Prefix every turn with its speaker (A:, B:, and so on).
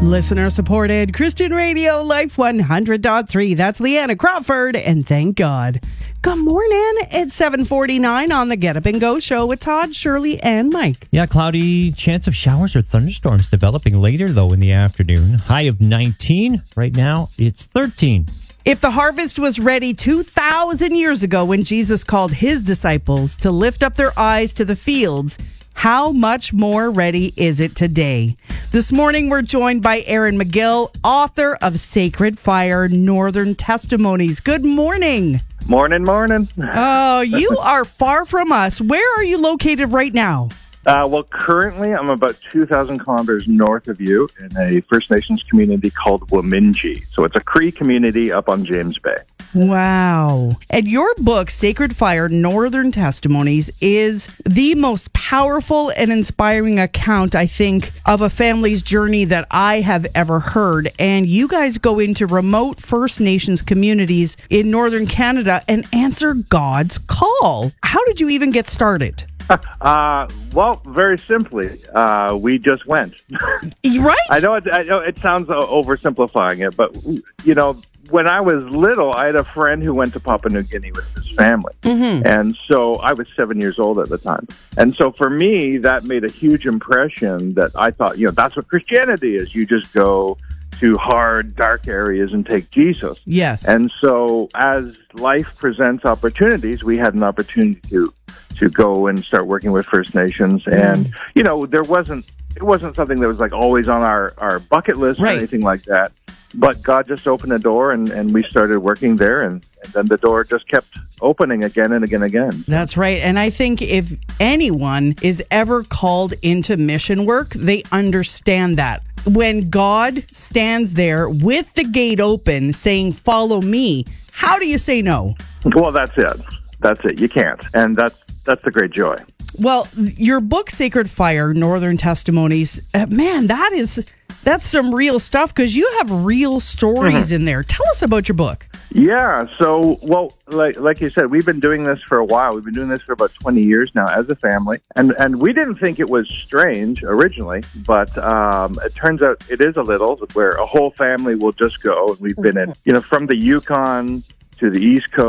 A: Listener-supported Christian Radio, Life 100.3. That's Leanna Crawford, and thank God. Good morning. It's 7:49 on the Get Up and Go show with Todd, Shirley, and Mike.
B: Yeah, cloudy chance of showers or thunderstorms developing later, though, in the afternoon. High of 19. Right now, it's 13.
A: If the harvest was ready 2,000 years ago when Jesus called his disciples to lift up their eyes to the fields, how much more ready is it today? This morning, we're joined by Aaron McGill, author of Sacred Fire, Northern Testimonies. Good morning.
C: Morning.
A: Oh, you are far from us. Where are you located right now?
C: Well, currently I'm about 2,000 kilometers north of you in a First Nations community called Waminji. So it's a Cree community up on James Bay.
A: Wow. And your book, Sacred Fire, Northern Testimonies, is the most powerful and inspiring account, I think, of a family's journey that I have ever heard. And you guys go into remote First Nations communities in Northern Canada and answer God's call. How did you even get started?
C: Well, very simply, we just went.
A: Right?
C: I know it sounds oversimplifying it, but, you know, when I was little, I had a friend who went to Papua New Guinea with his family. Mm-hmm. And so I was 7 years old at the time. And so for me, that made a huge impression that I thought, you know, that's what Christianity is. You just go to hard, dark areas and take Jesus.
A: Yes.
C: And so as life presents opportunities, we had an opportunity to go and start working with First Nations. And, you know, it wasn't something that was like always on our bucket list or anything like that. But God just opened the door and we started working there. And then the door just kept opening again and again and again.
A: That's right. And I think if anyone is ever called into mission work, they understand that. When God stands there with the gate open saying, follow me, how do you say no?
C: Well, that's it. You can't. And that's the great joy.
A: Well, your book, Sacred Fire, Northern Testimonies, man, that's some real stuff because you have real stories in there. Tell us about your book.
C: Yeah. So, well, like you said, we've been doing this for a while. We've been doing this for about 20 years now as a family. And we didn't think it was strange originally, but it turns out it is a little, where a whole family will just go. And we've been from the Yukon to the East Coast.